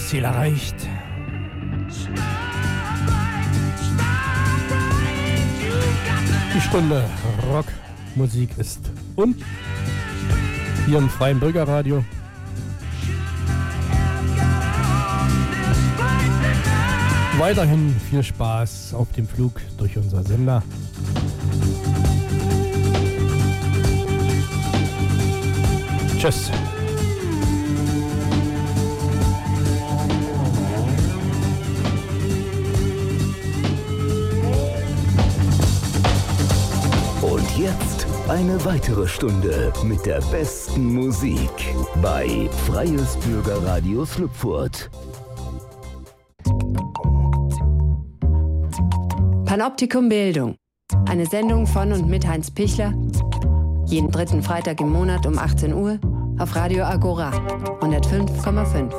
Ziel erreicht. Die Stunde Rockmusik ist und hier im Freien Bürgerradio. Weiterhin viel Spaß auf dem Flug durch unser Sender. Tschüss. Und jetzt eine weitere Stunde mit der besten Musik bei Freies Bürgerradio Schlüpfurt. Panoptikum Bildung. Eine Sendung von und mit Heinz Pichler. Jeden dritten Freitag im Monat um 18 Uhr auf Radio Agora 105,5.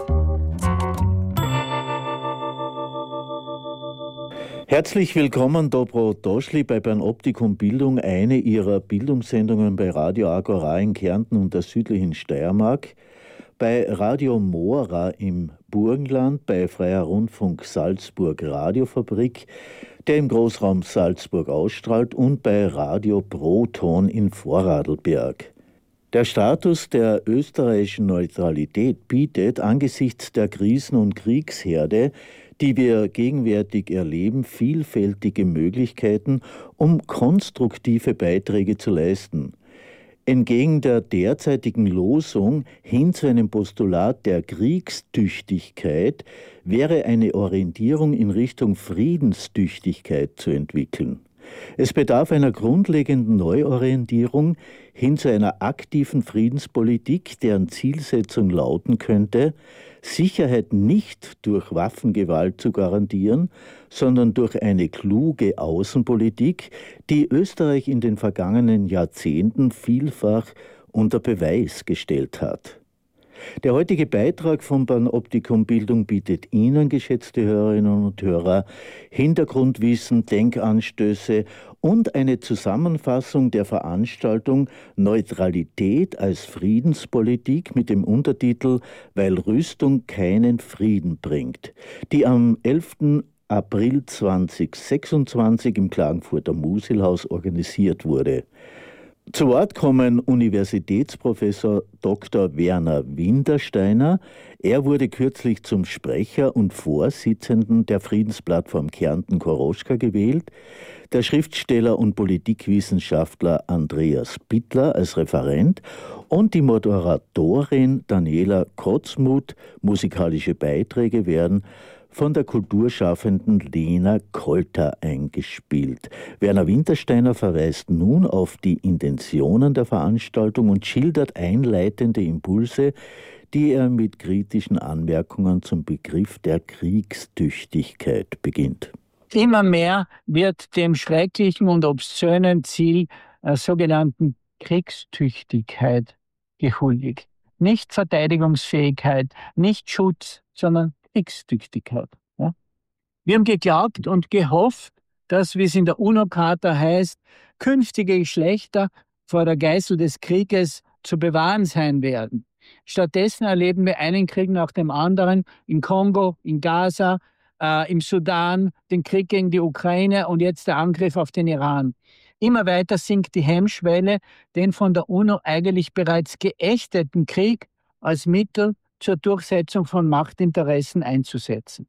Herzlich willkommen, Dobro Doschli, bei Panoptikum Bildung, eine Ihrer Bildungssendungen bei Radio Agora in Kärnten und der südlichen Steiermark, bei Radio Mora im Burgenland, bei Freier Rundfunk Salzburg Radiofabrik, der im Großraum Salzburg ausstrahlt, und bei Radio Proton in Vorarlberg. Der Status der österreichischen Neutralität bietet angesichts der Krisen- und Kriegsherde, die wir gegenwärtig erleben, vielfältige Möglichkeiten, um konstruktive Beiträge zu leisten. Entgegen der derzeitigen Losung hin zu einem Postulat der Kriegstüchtigkeit wäre eine Orientierung in Richtung Friedenstüchtigkeit zu entwickeln. Es bedarf einer grundlegenden Neuorientierung hin zu einer aktiven Friedenspolitik, deren Zielsetzung lauten könnte, Sicherheit nicht durch Waffengewalt zu garantieren, sondern durch eine kluge Außenpolitik, die Österreich in den vergangenen Jahrzehnten vielfach unter Beweis gestellt hat. Der heutige Beitrag von Panoptikum Bildung bietet Ihnen, geschätzte Hörerinnen und Hörer, Hintergrundwissen, Denkanstöße und eine Zusammenfassung der Veranstaltung Neutralität als Friedenspolitik mit dem Untertitel »Weil Rüstung keinen Frieden bringt«, die am 11. April 2026 im Klagenfurter Musilhaus organisiert wurde. Zu Wort kommen Universitätsprofessor Dr. Werner Wintersteiner. Er wurde kürzlich zum Sprecher und Vorsitzenden der Friedensplattform Kärnten-Koroschka gewählt. Der Schriftsteller und Politikwissenschaftler Andreas Bittler als Referent und die Moderatorin Daniela Kotzmuth. Musikalische Beiträge werden von der Kulturschaffenden Lena Kolter eingespielt. Werner Wintersteiner verweist nun auf die Intentionen der Veranstaltung und schildert einleitende Impulse, die er mit kritischen Anmerkungen zum Begriff der Kriegstüchtigkeit beginnt. Immer mehr wird dem schrecklichen und obszönen Ziel sogenannten Kriegstüchtigkeit gehuldigt. Nicht Verteidigungsfähigkeit, nicht Schutz, sondern Kriegstüchtigkeit. Ja? Wir haben geglaubt und gehofft, dass, wie es in der UNO-Charta heißt, künftige Geschlechter vor der Geißel des Krieges zu bewahren sein werden. Stattdessen erleben wir einen Krieg nach dem anderen in Kongo, in Gaza, im Sudan, den Krieg gegen die Ukraine und jetzt der Angriff auf den Iran. Immer weiter sinkt die Hemmschwelle, den von der UNO eigentlich bereits geächteten Krieg als Mittel zur Durchsetzung von Machtinteressen einzusetzen.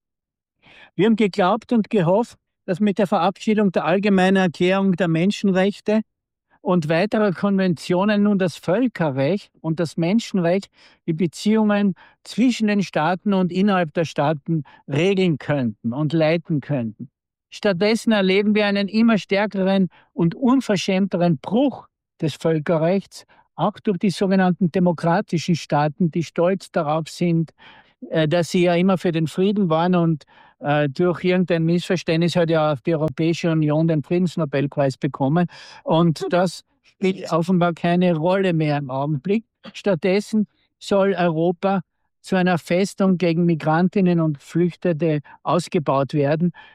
Wir haben geglaubt und gehofft, dass mit der Verabschiedung der Allgemeinen Erklärung der Menschenrechte und weiterer Konventionen nun das Völkerrecht und das Menschenrecht die Beziehungen zwischen den Staaten und innerhalb der Staaten regeln könnten und leiten könnten. Stattdessen erleben wir einen immer stärkeren und unverschämteren Bruch des Völkerrechts, auch durch die sogenannten demokratischen Staaten, die stolz darauf sind, dass sie ja immer für den Frieden waren und durch irgendein Missverständnis hat ja die Europäische Union den Friedensnobelpreis bekommen. Und das spielt offenbar keine Rolle mehr im Augenblick. Stattdessen soll Europa zu einer Festung gegen Migrantinnen und Flüchtende ausgebaut werden.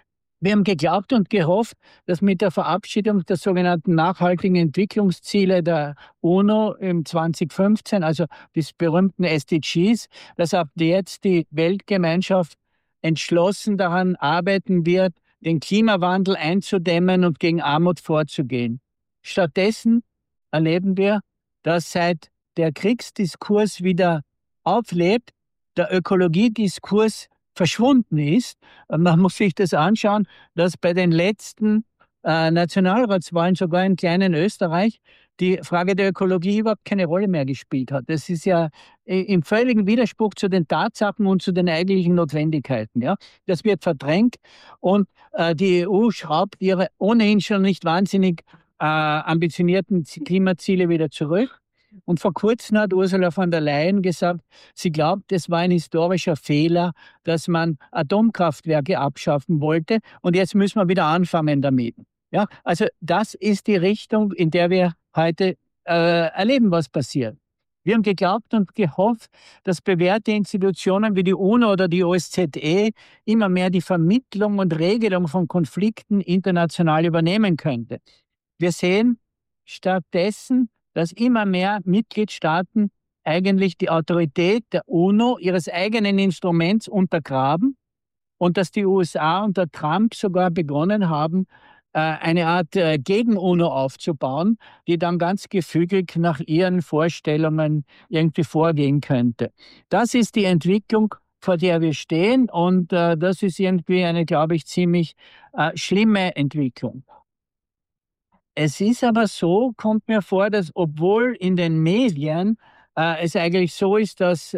Wir haben geglaubt und gehofft, dass mit der Verabschiedung der sogenannten nachhaltigen Entwicklungsziele der UNO im 2015, also des berühmten SDGs, dass ab jetzt die Weltgemeinschaft entschlossen daran arbeiten wird, den Klimawandel einzudämmen und gegen Armut vorzugehen. Stattdessen erleben wir, dass seit der Kriegsdiskurs wieder auflebt, der Ökologiediskurs verschwunden ist. Man muss sich das anschauen, dass bei den letzten Nationalratswahlen, sogar im kleinen Österreich, die Frage der Ökologie überhaupt keine Rolle mehr gespielt hat. Das ist ja im völligen Widerspruch zu den Tatsachen und zu den eigentlichen Notwendigkeiten. Ja? Das wird verdrängt und die EU schraubt ihre ohnehin schon nicht wahnsinnig ambitionierten Klimaziele wieder zurück. Und vor kurzem hat Ursula von der Leyen gesagt, sie glaubt, es war ein historischer Fehler, dass man Atomkraftwerke abschaffen wollte und jetzt müssen wir wieder anfangen damit. Ja, also das ist die Richtung, in der wir heute erleben, was passiert. Wir haben geglaubt und gehofft, dass bewährte Institutionen wie die UNO oder die OSZE immer mehr die Vermittlung und Regelung von Konflikten international übernehmen könnte. Wir sehen stattdessen, dass immer mehr Mitgliedstaaten eigentlich die Autorität der UNO, ihres eigenen Instruments untergraben und dass die USA unter Trump sogar begonnen haben, eine Art Gegen-UNO aufzubauen, die dann ganz gefügig nach ihren Vorstellungen irgendwie vorgehen könnte. Das ist die Entwicklung, vor der wir stehen und das ist irgendwie eine, glaube ich, ziemlich schlimme Entwicklung. Es ist aber so, kommt mir vor, dass obwohl in den Medien es eigentlich so ist, dass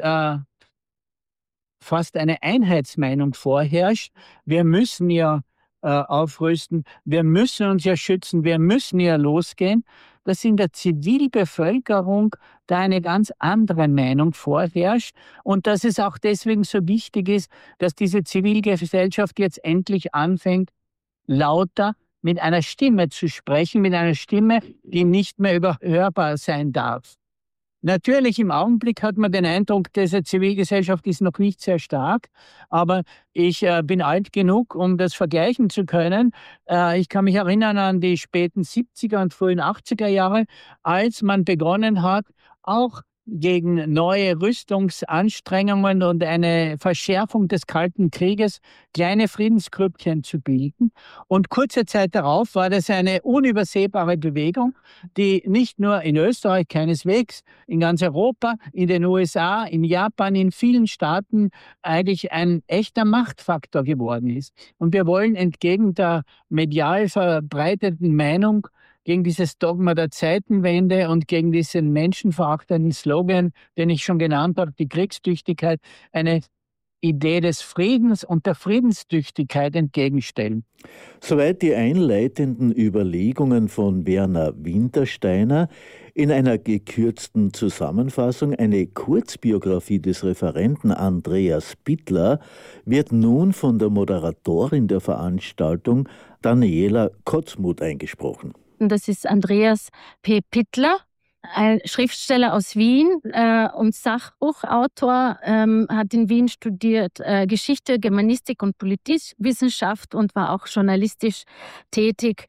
fast eine Einheitsmeinung vorherrscht, wir müssen ja aufrüsten, wir müssen uns ja schützen, wir müssen ja losgehen, dass in der Zivilbevölkerung da eine ganz andere Meinung vorherrscht und dass es auch deswegen so wichtig ist, dass diese Zivilgesellschaft jetzt endlich anfängt, lauter mit einer Stimme zu sprechen, mit einer Stimme, die nicht mehr überhörbar sein darf. Natürlich, im Augenblick hat man den Eindruck, diese Zivilgesellschaft ist noch nicht sehr stark, aber ich bin alt genug, um das vergleichen zu können. Ich kann mich erinnern an die späten 70er und frühen 80er Jahre, als man begonnen hat, auch gegen neue Rüstungsanstrengungen und eine Verschärfung des Kalten Krieges kleine Friedensgrüppchen zu bilden. Und kurze Zeit darauf war das eine unübersehbare Bewegung, die nicht nur in Österreich, keineswegs, in ganz Europa, in den USA, in Japan, in vielen Staaten eigentlich ein echter Machtfaktor geworden ist. Und wir wollen entgegen der medial verbreiteten Meinung, gegen dieses Dogma der Zeitenwende und gegen diesen menschenverachtenden Slogan, den ich schon genannt habe, die Kriegstüchtigkeit, eine Idee des Friedens und der Friedenstüchtigkeit entgegenstellen. Soweit die einleitenden Überlegungen von Werner Wintersteiner. In einer gekürzten Zusammenfassung, eine Kurzbiografie des Referenten Andreas Pittler, wird nun von der Moderatorin der Veranstaltung, Daniela Kotzmuth, eingesprochen. Das ist Andreas P. Pittler, ein Schriftsteller aus Wien und Sachbuchautor, hat in Wien studiert Geschichte, Germanistik und Politikwissenschaft und war auch journalistisch tätig.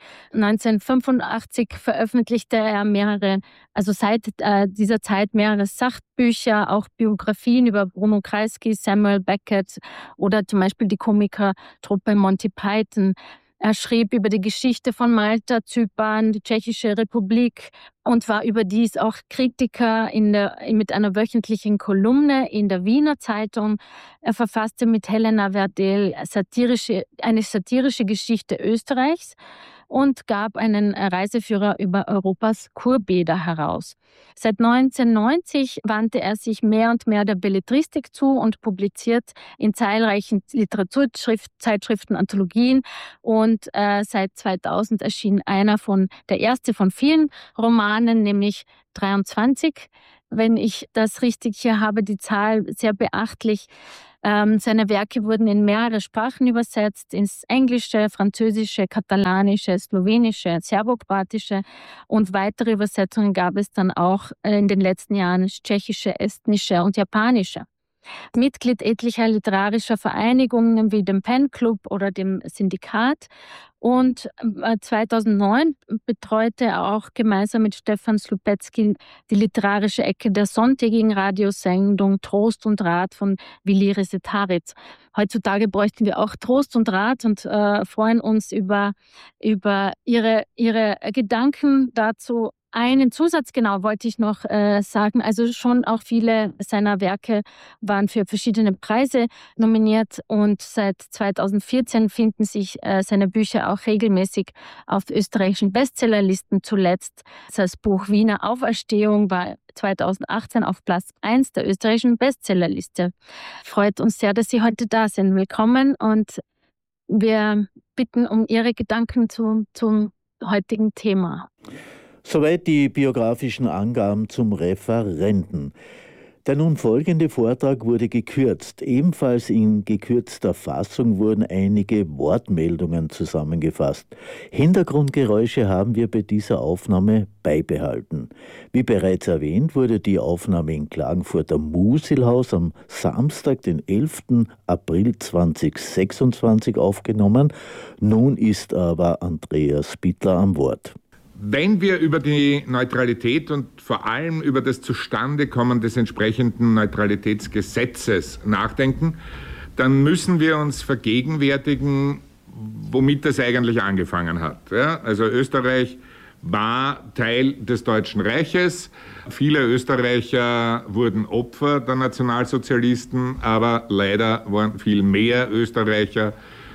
1985 veröffentlichte er seit dieser Zeit mehrere Sachbücher, auch Biografien über Bruno Kreisky, Samuel Beckett oder zum Beispiel die Komikertruppe Monty Python. Er schrieb über die Geschichte von Malta, Zypern, die Tschechische Republik und war überdies auch Kritiker mit einer wöchentlichen Kolumne in der Wiener Zeitung. Er verfasste mit Helena Werdel eine satirische Geschichte Österreichs und gab einen Reiseführer über Europas Kurbäder heraus. Seit 1990 wandte er sich mehr und mehr der Belletristik zu und publiziert in zahlreichen Literaturzeitschriften, Anthologien und seit 2000 erschien der erste von vielen Romanen, nämlich 23. Wenn ich das richtig hier habe, die Zahl sehr beachtlich. Seine Werke wurden in mehrere Sprachen übersetzt, ins Englische, Französische, Katalanische, Slowenische, Serbokroatische und weitere Übersetzungen gab es dann auch in den letzten Jahren ins Tschechische, Estnische und Japanische. Mitglied etlicher literarischer Vereinigungen wie dem Pen Club oder dem Syndikat. Und 2009 betreute er auch gemeinsam mit Stefan Slupetzky die literarische Ecke der sonntägigen Radiosendung Trost und Rat von Willi Resetaritz. Heutzutage bräuchten wir auch Trost und Rat und freuen uns über ihre Gedanken dazu. Einen Zusatz wollte ich noch sagen. Also schon auch viele seiner Werke waren für verschiedene Preise nominiert und seit 2014 finden sich seine Bücher auch regelmäßig auf österreichischen Bestsellerlisten. Zuletzt das Buch Wiener Auferstehung war 2018 auf Platz 1 der österreichischen Bestsellerliste. Freut uns sehr, dass Sie heute da sind. Willkommen und wir bitten um Ihre Gedanken zum heutigen Thema. Soweit die biografischen Angaben zum Referenten. Der nun folgende Vortrag wurde gekürzt. Ebenfalls in gekürzter Fassung wurden einige Wortmeldungen zusammengefasst. Hintergrundgeräusche haben wir bei dieser Aufnahme beibehalten. Wie bereits erwähnt, wurde die Aufnahme in Klagenfurter Musilhaus am Samstag, den 11. April 2026 aufgenommen. Nun ist aber Andreas Bittler am Wort. Wenn wir über die Neutralität und vor allem über das Zustandekommen des entsprechenden Neutralitätsgesetzes nachdenken, dann müssen wir uns vergegenwärtigen, womit das eigentlich angefangen hat. Ja, also Österreich war Teil des Deutschen Reiches. Viele Österreicher wurden Opfer der Nationalsozialisten, aber leider waren viel mehr Österreicher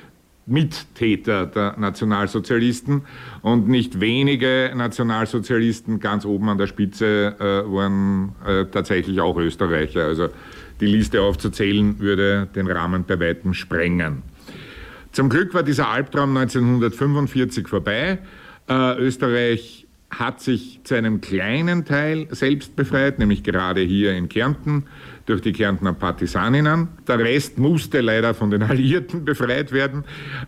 Mittäter der Nationalsozialisten und nicht wenige Nationalsozialisten ganz oben an der Spitze waren tatsächlich auch Österreicher. Also die Liste aufzuzählen würde den Rahmen bei weitem sprengen. Zum Glück war dieser Albtraum 1945 vorbei. Österreich hat sich zu einem kleinen Teil selbst befreit, nämlich gerade hier in Kärnten durch die Kärntner Partisaninnen. Der Rest musste leider von den Alliierten befreit werden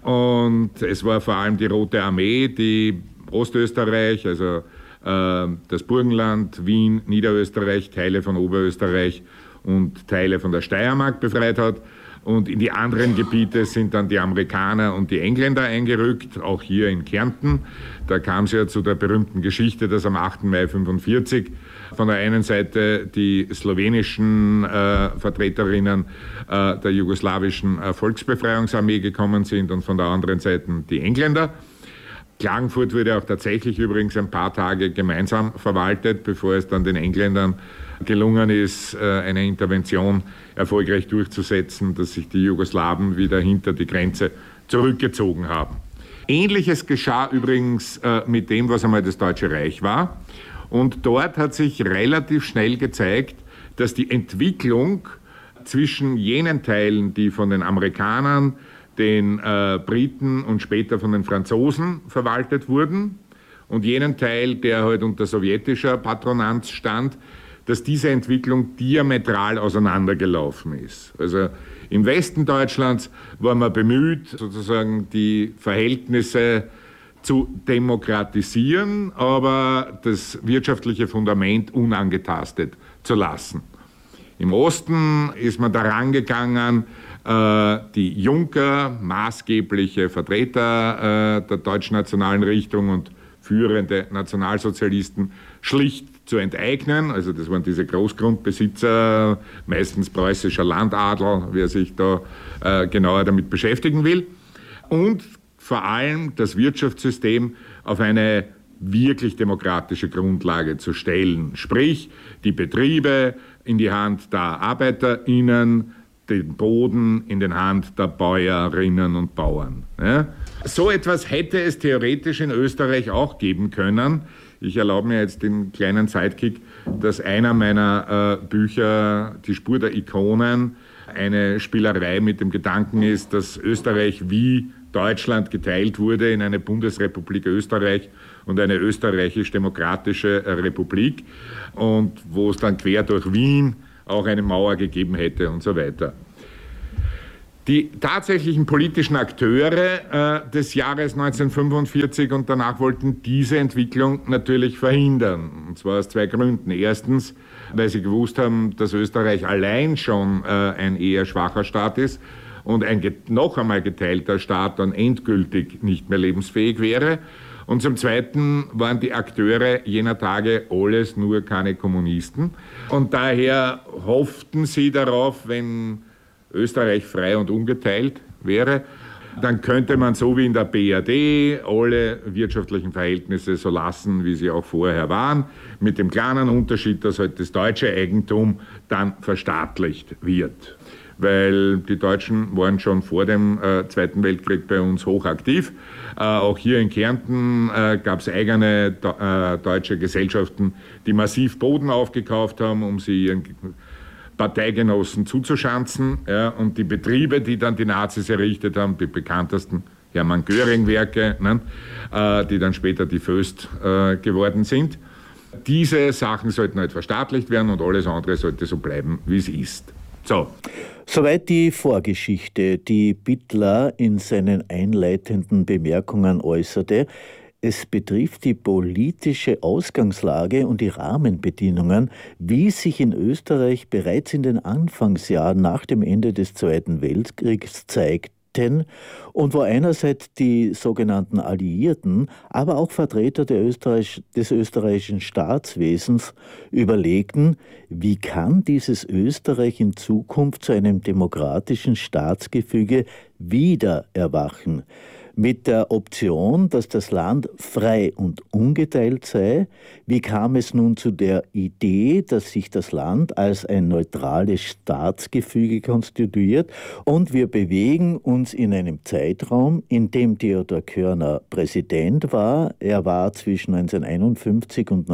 und es war vor allem die Rote Armee, die Ostösterreich, also das Burgenland, Wien, Niederösterreich, Teile von Oberösterreich und Teile von der Steiermark befreit hat. Und in die anderen Gebiete sind dann die Amerikaner und die Engländer eingerückt, auch hier in Kärnten. Da kam es ja zu der berühmten Geschichte, dass am 8. Mai 1945 von der einen Seite die slowenischen Vertreterinnen der jugoslawischen Volksbefreiungsarmee gekommen sind und von der anderen Seite die Engländer. Klagenfurt wurde auch tatsächlich übrigens ein paar Tage gemeinsam verwaltet, bevor es dann den Engländern gelungen ist, eine Intervention erfolgreich durchzusetzen, dass sich die Jugoslawen wieder hinter die Grenze zurückgezogen haben. Ähnliches geschah übrigens mit dem, was einmal das Deutsche Reich war. Und dort hat sich relativ schnell gezeigt, dass die Entwicklung zwischen jenen Teilen, die von den Amerikanern, den Briten und später von den Franzosen verwaltet wurden, und jenen Teil, der halt unter sowjetischer Patronanz stand, dass diese Entwicklung diametral auseinandergelaufen ist. Also im Westen Deutschlands war man bemüht, sozusagen die Verhältnisse zu demokratisieren, aber das wirtschaftliche Fundament unangetastet zu lassen. Im Osten ist man daran gegangen, die Junker, maßgebliche Vertreter der deutschnationalen Richtung und führende Nationalsozialisten, schlicht zu enteignen. Also das waren diese Großgrundbesitzer, meistens preußischer Landadel, wer sich da genauer damit beschäftigen will. Und vor allem das Wirtschaftssystem auf eine wirklich demokratische Grundlage zu stellen. Sprich, die Betriebe in die Hand der ArbeiterInnen, den Boden in den Hand der Bäuerinnen und Bauern. Ja? So etwas hätte es theoretisch in Österreich auch geben können. Ich erlaube mir jetzt den kleinen Sidekick, dass einer meiner Bücher, Die Spur der Ikonen, eine Spielerei mit dem Gedanken ist, dass Österreich wie Deutschland geteilt wurde in eine Bundesrepublik Österreich und eine österreichisch-demokratische Republik und wo es dann quer durch Wien auch eine Mauer gegeben hätte und so weiter. Die tatsächlichen politischen Akteure des Jahres 1945 und danach wollten diese Entwicklung natürlich verhindern. Und zwar aus 2 Gründen. Erstens, weil sie gewusst haben, dass Österreich allein schon ein eher schwacher Staat ist und ein noch einmal geteilter Staat dann endgültig nicht mehr lebensfähig wäre. Und zum Zweiten waren die Akteure jener Tage alles nur keine Kommunisten. Und daher hofften sie darauf, wenn Österreich frei und ungeteilt wäre, dann könnte man so wie in der BRD alle wirtschaftlichen Verhältnisse so lassen, wie sie auch vorher waren, mit dem kleinen Unterschied, dass halt das deutsche Eigentum dann verstaatlicht wird. Weil die Deutschen waren schon vor dem Zweiten Weltkrieg bei uns hochaktiv. Auch hier in Kärnten gab es eigene deutsche Gesellschaften, die massiv Boden aufgekauft haben, um sie ihren Parteigenossen zuzuschanzen. Ja, und die Betriebe, die dann die Nazis errichtet haben, die bekanntesten Hermann-Göring-Werke, ne, die dann später die Föst geworden sind. Diese Sachen sollten halt verstaatlicht werden und alles andere sollte so bleiben, wie es ist. So. Soweit die Vorgeschichte, die Bittler in seinen einleitenden Bemerkungen äußerte. Es betrifft die politische Ausgangslage und die Rahmenbedingungen, wie sich in Österreich bereits in den Anfangsjahren nach dem Ende des Zweiten Weltkriegs zeigten und wo einerseits die sogenannten Alliierten, aber auch Vertreter des österreichischen Staatswesens überlegten, wie kann dieses Österreich in Zukunft zu einem demokratischen Staatsgefüge wieder erwachen. Mit der Option, dass das Land frei und ungeteilt sei. Wie kam es nun zu der Idee, dass sich das Land als ein neutrales Staatsgefüge konstituiert? Und wir bewegen uns in einem Zeitraum, in dem Theodor Körner Präsident war. Er war zwischen 1951 und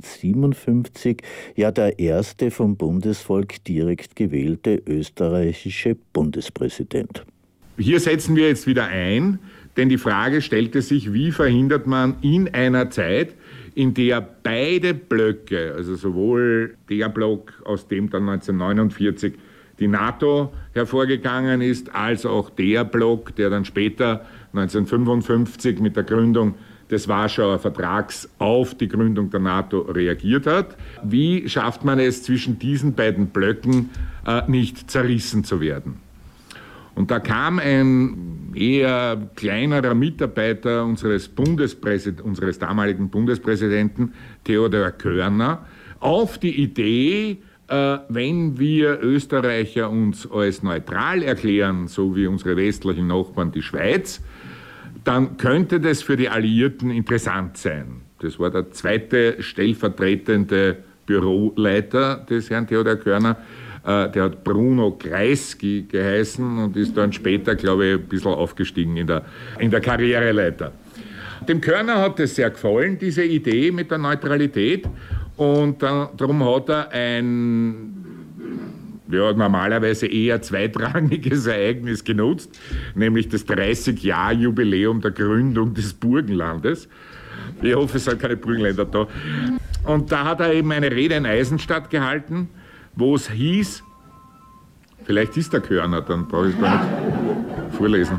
1957 ja der erste vom Bundesvolk direkt gewählte österreichische Bundespräsident. Hier setzen wir jetzt wieder ein, denn die Frage stellte sich, wie verhindert man in einer Zeit, in der beide Blöcke, also sowohl der Block, aus dem dann 1949 die NATO hervorgegangen ist, als auch der Block, der dann später 1955 mit der Gründung des Warschauer Vertrags auf die Gründung der NATO reagiert hat. Wie schafft man es, zwischen diesen beiden Blöcken nicht zerrissen zu werden? Und da kam ein eher kleinerer Mitarbeiter unseres damaligen Bundespräsidenten Theodor Körner auf die Idee, wenn wir Österreicher uns als neutral erklären, so wie unsere westlichen Nachbarn die Schweiz, dann könnte das für die Alliierten interessant sein. Das war der zweite stellvertretende Büroleiter des Herrn Theodor Körner. Der hat Bruno Kreisky geheißen und ist dann später, glaube ich, ein bisschen aufgestiegen in der Karriereleiter. Dem Körner hat es sehr gefallen, diese Idee mit der Neutralität, und darum hat er ein normalerweise eher zweitrangiges Ereignis genutzt, nämlich das 30-Jahr-Jubiläum der Gründung des Burgenlandes. Ich hoffe, es sind keine Burgenländer da. Und da hat er eben eine Rede in Eisenstadt gehalten, wo es hieß, vielleicht ist der Körner, dann brauche ich es gar nicht vorlesen.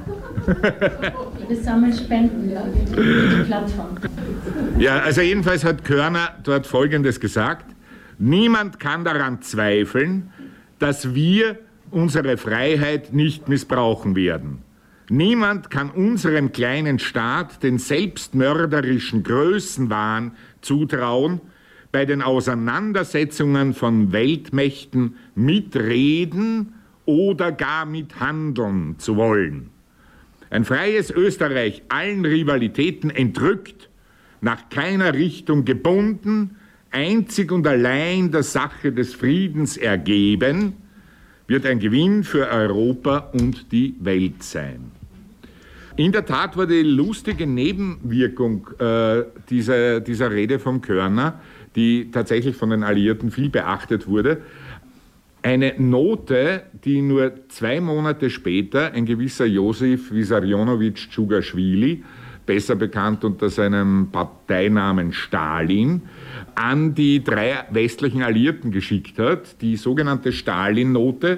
Wir sammeln Spenden für die Plattform. Ja, also jedenfalls hat Körner dort Folgendes gesagt: Niemand kann daran zweifeln, dass wir unsere Freiheit nicht missbrauchen werden. Niemand kann unserem kleinen Staat den selbstmörderischen Größenwahn zutrauen, bei den Auseinandersetzungen von Weltmächten mitreden oder gar mithandeln zu wollen. Ein freies Österreich, allen Rivalitäten entrückt, nach keiner Richtung gebunden, einzig und allein der Sache des Friedens ergeben, wird ein Gewinn für Europa und die Welt sein. In der Tat war die lustige Nebenwirkung dieser Rede von Körner, die tatsächlich von den Alliierten viel beachtet wurde, eine Note, die nur 2 Monate später ein gewisser Josef Wissarionowitsch Djugaschwili, besser bekannt unter seinem Parteinamen Stalin, an die 3 westlichen Alliierten geschickt hat. Die sogenannte Stalin-Note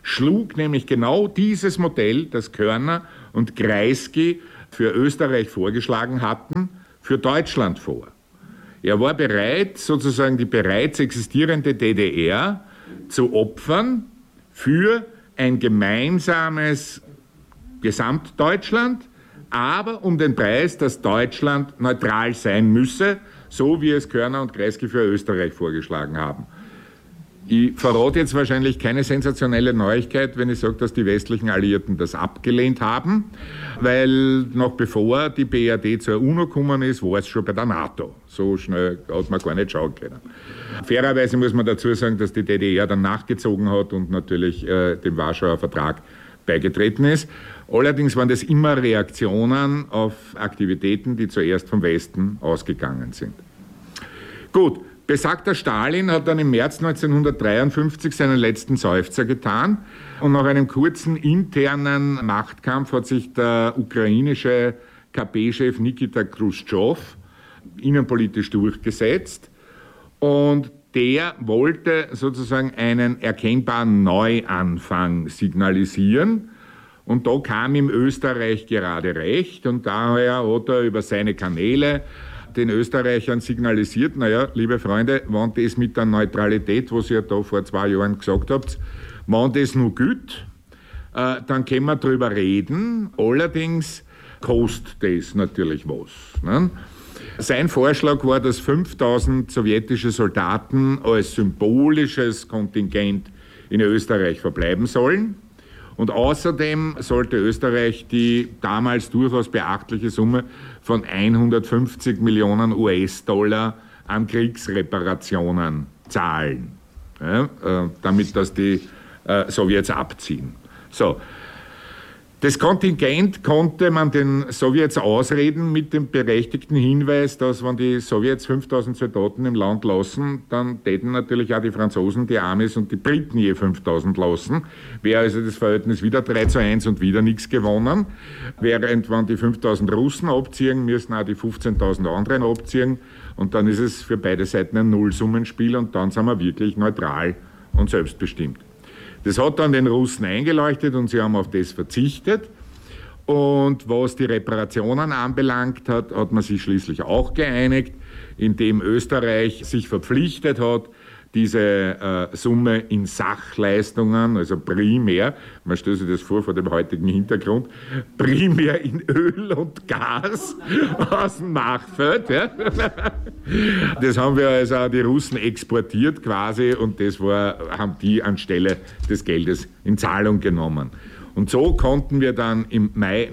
schlug nämlich genau dieses Modell, das Körner und Kreisky für Österreich vorgeschlagen hatten, für Deutschland vor. Er war bereit, sozusagen die bereits existierende DDR zu opfern für ein gemeinsames Gesamtdeutschland, aber um den Preis, dass Deutschland neutral sein müsse, so wie es Körner und Kreisky für Österreich vorgeschlagen haben. Ich verrate jetzt wahrscheinlich keine sensationelle Neuigkeit, wenn ich sage, dass die westlichen Alliierten das abgelehnt haben, weil noch bevor die BRD zur UNO gekommen ist, war es schon bei der NATO. So schnell hat man gar nicht schauen können. Fairerweise muss man dazu sagen, dass die DDR dann nachgezogen hat und natürlich dem Warschauer Vertrag beigetreten ist. Allerdings waren das immer Reaktionen auf Aktivitäten, die zuerst vom Westen ausgegangen sind. Gut. Besagter Stalin hat dann im März 1953 seinen letzten Seufzer getan und nach einem kurzen internen Machtkampf hat sich der ukrainische KP-Chef Nikita Khrushchev innenpolitisch durchgesetzt und der wollte sozusagen einen erkennbaren Neuanfang signalisieren und da kam ihm Österreich gerade recht und daher hat er über seine Kanäle den Österreichern signalisiert, naja, liebe Freunde, wenn das mit der Neutralität, was ihr da vor 2 Jahren gesagt habt, wenn das nur gut, dann können wir drüber reden, allerdings kostet das natürlich was. Ne? Sein Vorschlag war, dass 5000 sowjetische Soldaten als symbolisches Kontingent in Österreich verbleiben sollen. Und außerdem sollte Österreich die damals durchaus beachtliche Summe von 150 Millionen US-Dollar an Kriegsreparationen zahlen, ja, damit das die Sowjets abziehen. So. Das Kontingent konnte man den Sowjets ausreden mit dem berechtigten Hinweis, dass wenn die Sowjets 5000 Soldaten im Land lassen, dann täten natürlich auch die Franzosen, die Amis und die Briten je 5000 lassen. Wäre also das Verhältnis wieder 3:1 und wieder nichts gewonnen. Während wenn die 5000 Russen abziehen, müssen auch die 15.000 anderen abziehen und dann ist es für beide Seiten ein Nullsummenspiel und dann sind wir wirklich neutral und selbstbestimmt. Das hat dann den Russen eingeleuchtet und sie haben auf das verzichtet. Und was die Reparationen anbelangt hat man sich schließlich auch geeinigt, indem Österreich sich verpflichtet hat, diese Summe in Sachleistungen, also primär, man stellt sich das vor dem heutigen Hintergrund, primär in Öl und Gas aus dem Machfeld. Ja. Das haben wir also auch die Russen exportiert quasi und das haben die anstelle des Geldes in Zahlung genommen. Und so konnten wir dann im Mai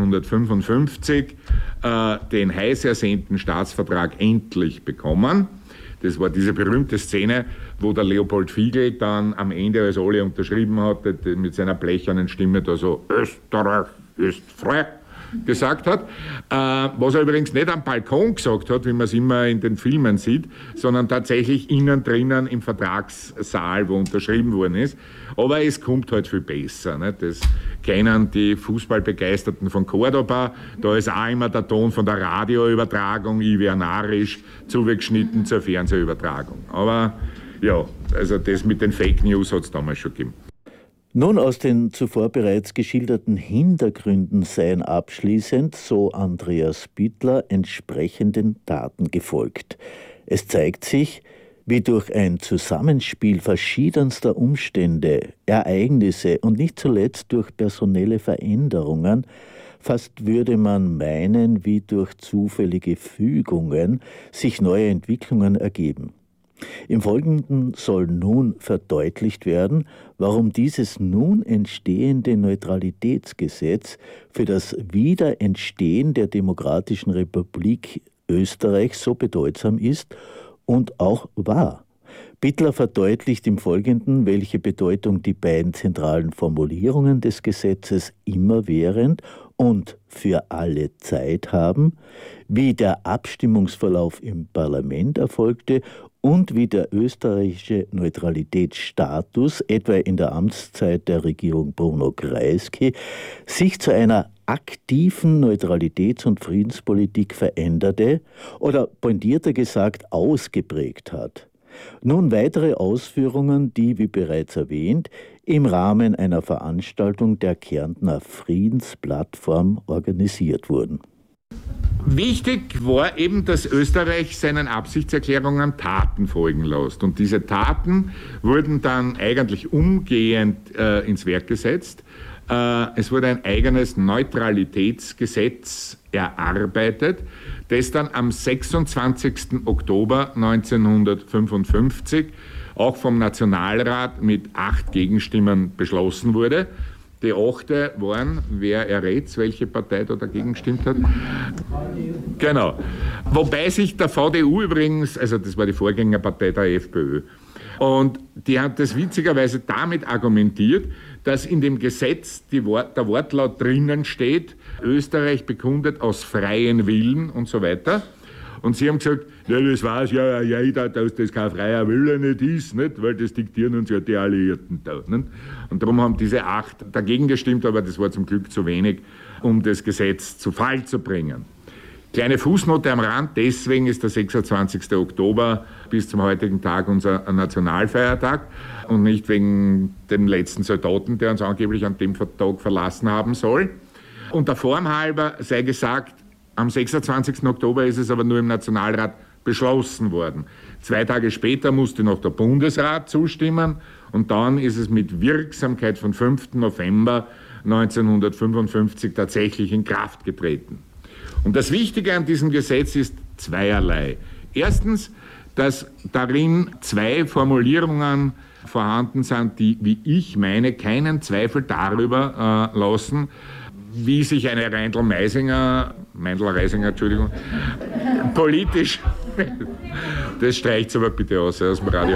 1955 den heiß ersehnten Staatsvertrag endlich bekommen. Das war diese berühmte Szene, wo der Leopold Fiegel dann am Ende, als alle unterschrieben hat, mit seiner blechernen Stimme da so Österreich ist frei gesagt hat, was er übrigens nicht am Balkon gesagt hat, wie man es immer in den Filmen sieht, sondern tatsächlich innen drinnen im Vertragssaal, wo unterschrieben worden ist. Aber es kommt halt viel besser. Ne? Das kennen die Fußballbegeisterten von Cordoba. Da ist auch immer der Ton von der Radioübertragung, ich wäre narrisch, zugeschnitten zur Fernsehübertragung. Aber ja, also das mit den Fake News hat es damals schon gegeben. Nun, aus den zuvor bereits geschilderten Hintergründen seien abschließend, so Andreas Bittler, entsprechenden Daten gefolgt. Es zeigt sich, wie durch ein Zusammenspiel verschiedenster Umstände, Ereignisse und nicht zuletzt durch personelle Veränderungen, fast würde man meinen, wie durch zufällige Fügungen sich neue Entwicklungen ergeben. Im Folgenden soll nun verdeutlicht werden, warum dieses nun entstehende Neutralitätsgesetz für das Wiederentstehen der Demokratischen Republik Österreich so bedeutsam ist und auch war. Bittler verdeutlicht im Folgenden, welche Bedeutung die beiden zentralen Formulierungen des Gesetzes immerwährend und für alle Zeit haben, wie der Abstimmungsverlauf im Parlament erfolgte und wie der österreichische Neutralitätsstatus, etwa in der Amtszeit der Regierung Bruno Kreisky, sich zu einer aktiven Neutralitäts- und Friedenspolitik veränderte oder pointierter gesagt ausgeprägt hat. Nun weitere Ausführungen, die, wie bereits erwähnt, im Rahmen einer Veranstaltung der Kärntner Friedensplattform organisiert wurden. Wichtig war eben, dass Österreich seinen Absichtserklärungen Taten folgen lässt. Und diese Taten wurden dann eigentlich umgehend ins Werk gesetzt. Es wurde ein eigenes Neutralitätsgesetz erarbeitet, das dann am 26. Oktober 1955 auch vom Nationalrat mit 8 Gegenstimmen beschlossen wurde. Die 8 waren, wer errät, welche Partei da dagegen gestimmt hat? Genau. Wobei sich der VDU übrigens, also das war die Vorgängerpartei der FPÖ, und die hat das witzigerweise damit argumentiert, dass in dem Gesetz der Wortlaut drinnen steht, Österreich bekundet aus freien Willen und so weiter. Und sie haben gesagt, ja, das weiß ja jeder, dass das kein freier Wille nicht ist, nicht? Weil das diktieren uns ja die Alliierten da. Nicht? Und darum haben diese 8 dagegen gestimmt, aber das war zum Glück zu wenig, um das Gesetz zu Fall zu bringen. Kleine Fußnote am Rand, deswegen ist der 26. Oktober bis zum heutigen Tag unser Nationalfeiertag und nicht wegen dem letzten Soldaten, der uns angeblich an dem Tag verlassen haben soll. Und der Form halber sei gesagt, am 26. Oktober ist es aber nur im Nationalrat beschlossen worden. 2 Tage später musste noch der Bundesrat zustimmen und dann ist es mit Wirksamkeit von 5. November 1955 tatsächlich in Kraft getreten. Und das Wichtige an diesem Gesetz ist zweierlei. Erstens, dass darin 2 Formulierungen vorhanden sind, die, wie ich meine, keinen Zweifel darüber lassen, wie sich eine Meindl-Reisinger, politisch, das streicht's aber bitte aus dem Radio,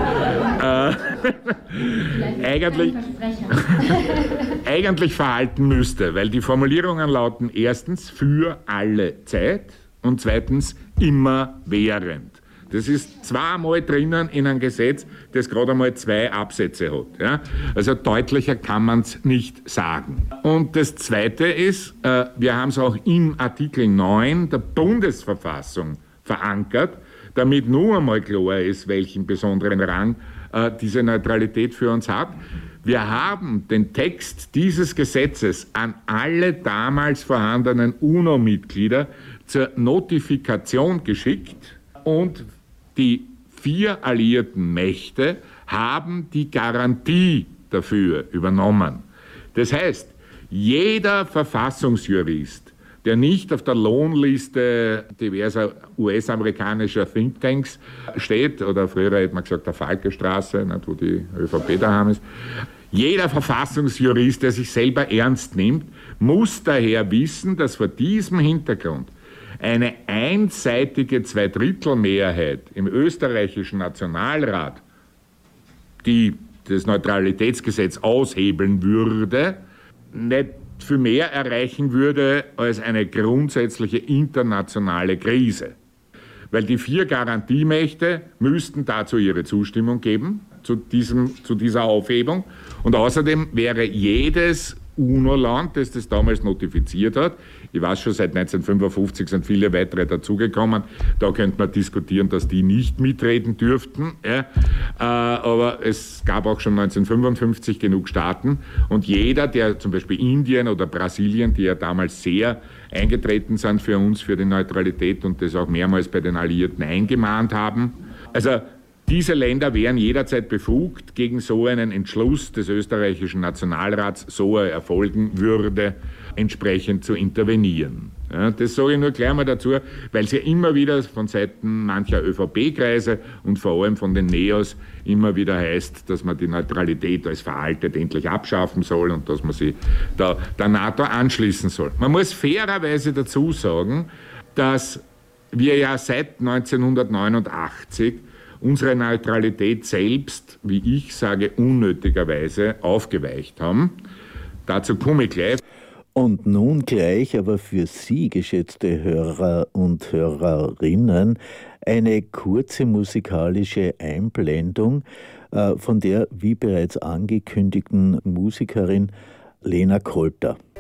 eigentlich verhalten müsste, weil die Formulierungen lauten erstens für alle Zeit und zweitens immerwährend. Das ist 2-mal drinnen in einem Gesetz, das gerade einmal 2 Absätze hat. Ja? Also deutlicher kann man es nicht sagen. Und das Zweite ist, wir haben es auch im Artikel 9 der Bundesverfassung verankert, damit nur einmal klar ist, welchen besonderen Rang diese Neutralität für uns hat. Wir haben den Text dieses Gesetzes an alle damals vorhandenen UNO-Mitglieder zur Notifikation geschickt und die 4 alliierten Mächte haben die Garantie dafür übernommen. Das heißt, jeder Verfassungsjurist, der nicht auf der Lohnliste diverser US-amerikanischer Thinktanks steht, oder früher hätte man gesagt der Falke-Straße, wo die ÖVP daheim ist, jeder Verfassungsjurist, der sich selber ernst nimmt, muss daher wissen, dass vor diesem Hintergrund eine einseitige Zweidrittelmehrheit im österreichischen Nationalrat, die das Neutralitätsgesetz aushebeln würde, nicht viel mehr erreichen würde als eine grundsätzliche internationale Krise. Weil die 4 Garantiemächte müssten dazu ihre Zustimmung geben, zu dieser Aufhebung. Und außerdem wäre jedes UNO-Land, das das damals notifiziert hat. Ich weiß schon, seit 1955 sind viele weitere dazugekommen. Da könnte man diskutieren, dass die nicht mitreden dürften. Ja. Aber es gab auch schon 1955 genug Staaten. Und jeder, der zum Beispiel Indien oder Brasilien, die ja damals sehr eingetreten sind für uns, für die Neutralität und das auch mehrmals bei den Alliierten eingemahnt haben. Also diese Länder wären jederzeit befugt, gegen so einen Entschluss des österreichischen Nationalrats, so er erfolgen würde, entsprechend zu intervenieren. Ja, das sage ich nur gleich mal dazu, weil es ja immer wieder von Seiten mancher ÖVP-Kreise und vor allem von den Neos immer wieder heißt, dass man die Neutralität als veraltet endlich abschaffen soll und dass man sie der NATO anschließen soll. Man muss fairerweise dazu sagen, dass wir ja seit 1989 unsere Neutralität selbst, wie ich sage, unnötigerweise aufgeweicht haben. Dazu komme ich gleich. Und nun gleich aber für Sie, geschätzte Hörer und Hörerinnen, eine kurze musikalische Einblendung von der, wie bereits angekündigten Musikerin Lena Kolter.